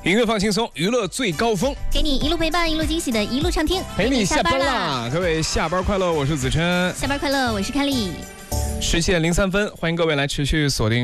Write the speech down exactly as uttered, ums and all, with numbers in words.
音乐放轻松，娱乐最高峰， 给你一路陪伴，一路惊喜的一路畅听， 陪你下班啦！各位下班快乐，我是子琛。 下班快乐，我是凯莉。 十七点零三分，欢迎各位来持续锁定